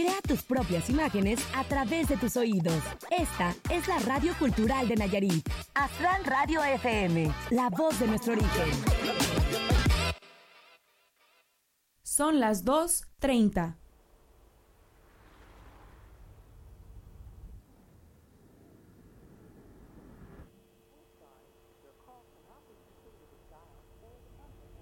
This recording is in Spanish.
Crea tus propias imágenes a través de tus oídos. Esta es la Radio Cultural de Nayarit. Aztlán Radio FM, la voz de nuestro origen. Son las 2:30.